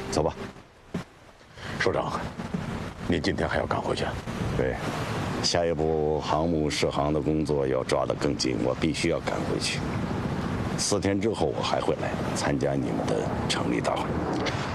走吧。 首长，您今天还要赶回去？ 对，下一步航母试航的工作要抓得更紧，我必须要赶回去。4天之后我还会来参加你们的成立大会。